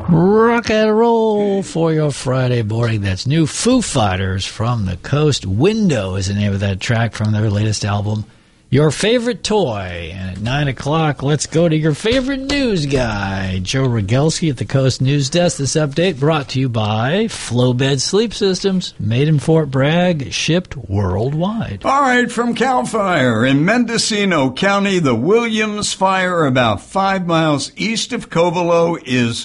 Rock and roll for your Friday morning. That's new Foo Fighters from the Coast. Window is the name of that track from their latest album, Your Favorite Toy. And at 9 o'clock, let's go to your favorite news guy, Joe Rogelski at the Coast News Desk. This update brought to you by Flowbed Sleep Systems, made in Fort Bragg, shipped worldwide. All right, from CAL FIRE in Mendocino County, the Williams Fire about 5 miles east of Covelo is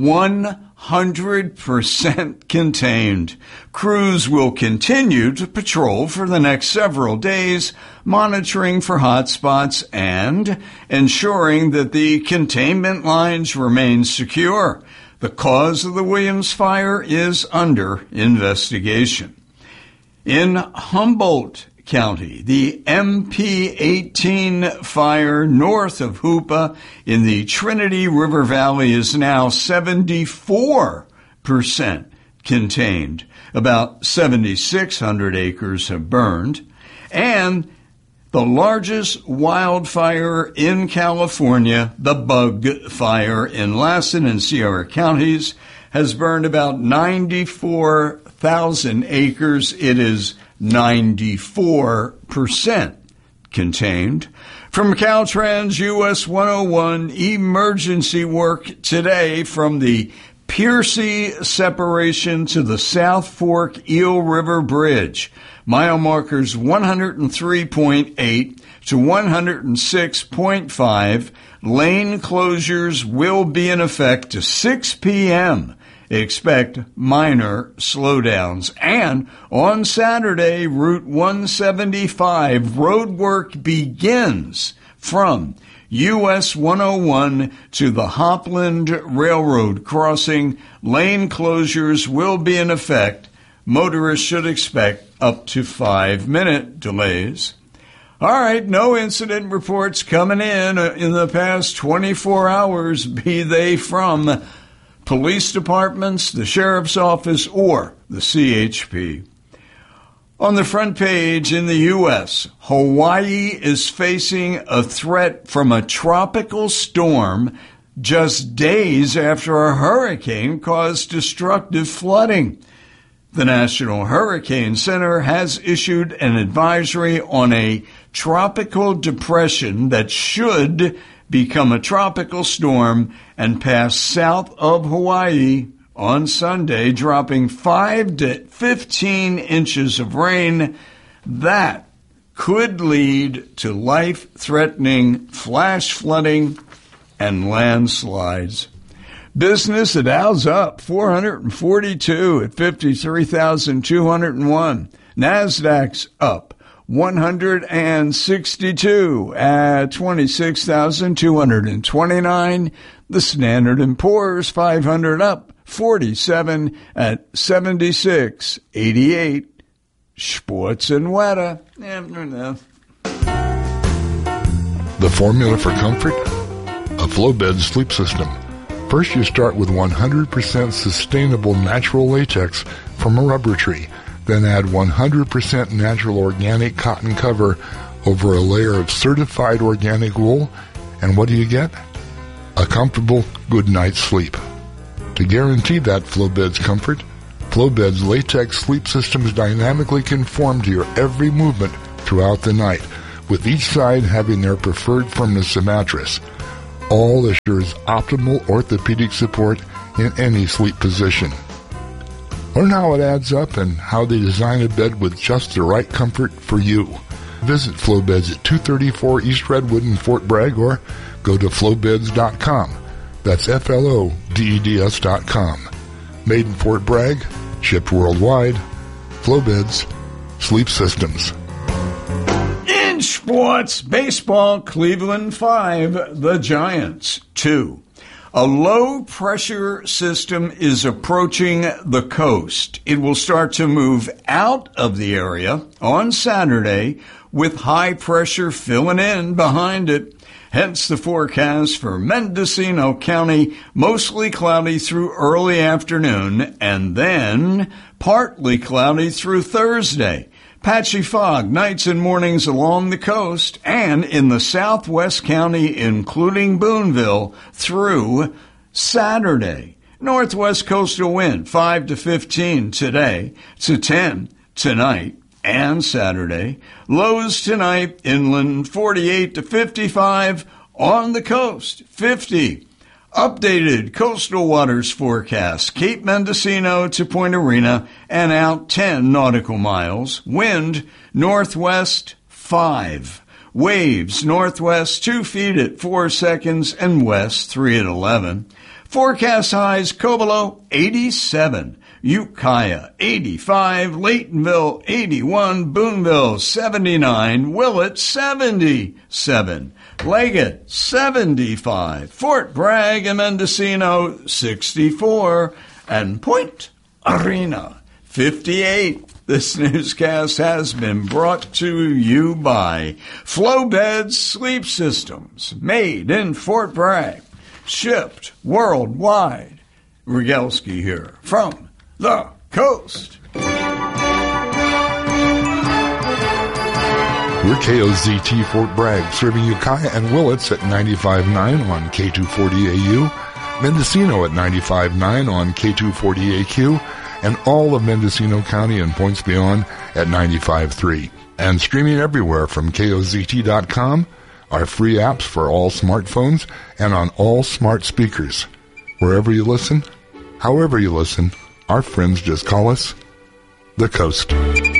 100% contained. Crews will continue to patrol for the next several days, monitoring for hot spots and ensuring that the containment lines remain secure. The cause of the Williams Fire is under investigation. In Humboldt County, the MP18 fire north of Hoopa in the Trinity River Valley is now 74% contained. About 7,600 acres have burned. And the largest wildfire in California, the Bug Fire in Lassen and Sierra counties, has burned about 94,000 acres. It is 94% contained. From Caltrans US 101, emergency work today from the Piercy separation to the South Fork Eel River Bridge. Mile markers 103.8 to 106.5. Lane closures will be in effect to 6 p.m. Expect minor slowdowns. And on Saturday, Route 175 road work begins from US 101 to the Hopland Railroad crossing. Lane closures will be in effect. Motorists should expect up to 5-minute delays. All right, no incident reports coming in the past 24 hours, be they from police departments, the sheriff's office, or the CHP. On the front page in the U.S., Hawaii is facing a threat from a tropical storm just days after a hurricane caused destructive flooding. The National Hurricane Center has issued an advisory on a tropical depression that should become a tropical storm and pass south of Hawaii on Sunday, dropping 5 to 15 inches of rain. That could lead to life-threatening flash flooding and landslides. Business at Dow's up 442 at 53,201. NASDAQ's up 162 at 26,229. The Standard & Poor's 500 up 47 at 76.88. Sports and weather. The formula for comfort? A Flowbed sleep system. First, you start with 100% sustainable natural latex from a rubber tree. Then add 100% natural organic cotton cover over a layer of certified organic wool. And what do you get? A comfortable, good night's sleep. To guarantee that Flowbed's comfort, Flowbed's latex sleep systems dynamically conform to your every movement throughout the night, with each side having their preferred firmness of mattress. All assures optimal orthopedic support in any sleep position. Learn how it adds up and how they design a bed with just the right comfort for you. Visit Flowbeds at 234 East Redwood in Fort Bragg or go to flowbeds.com. That's FLODEDS.com. Made in Fort Bragg, shipped worldwide. Flowbeds, sleep systems. In sports, baseball, Cleveland 5, the Giants 2. A low-pressure system is approaching the coast. It will start to move out of the area on Saturday, with high pressure filling in behind it. Hence the forecast for Mendocino County, mostly cloudy through early afternoon, and then partly cloudy through Thursday. Patchy fog nights and mornings along the coast and in the southwest county, including Boonville, through Saturday. Northwest coastal wind 5 to 15 today to 10 tonight and Saturday. Lows tonight inland 48 to 55, on the coast 50. Updated coastal waters forecast, Cape Mendocino to Point Arena and out 10 nautical miles. Wind northwest 5. Waves northwest 2 feet at 4 seconds and west 3 at 11. Forecast highs, Cobolo 87, Ukiah 85, Laytonville 81, Boonville 79, Willett 77, Leggett 75, Fort Bragg and Mendocino 64, and Point Arena 58. This newscast has been brought to you by Flowbed Sleep Systems, made in Fort Bragg, shipped worldwide. Rogalski here from the coast. We're KOZT Fort Bragg, serving Ukiah and Willits at 95.9 on K240AU, Mendocino at 95.9 on K240AQ, and all of Mendocino County and points beyond at 95.3. And streaming everywhere from KOZT.com, our free apps for all smartphones and on all smart speakers. Wherever you listen, however you listen, our friends just call us the Coast.